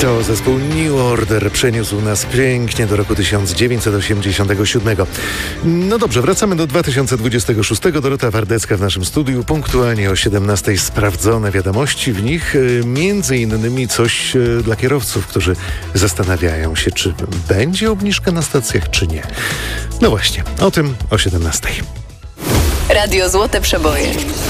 To zespół New Order przeniósł nas pięknie do roku 1987. No dobrze, wracamy do 2026. Dorota Wardecka w naszym studiu. Punktualnie o 17:00 sprawdzone wiadomości. W nich między innymi coś dla kierowców, którzy zastanawiają się, czy będzie obniżka na stacjach, czy nie. No właśnie, o tym o 17:00. Radio Złote Przeboje.